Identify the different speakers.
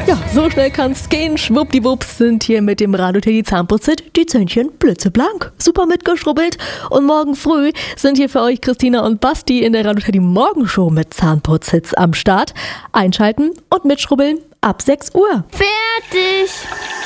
Speaker 1: Ja, so schnell kann's gehen. Schwuppdiwupps sind hier mit dem Radio-Teddy Zahnputzit die Zähnchen blitzeblank. Super mitgeschrubbelt. Und morgen früh sind hier für euch Christina und Basti in der Radio-Teddy Morgenshow mit Zahnputzhits am Start. Einschalten und mitschrubbeln ab 6 Uhr.
Speaker 2: Fertig!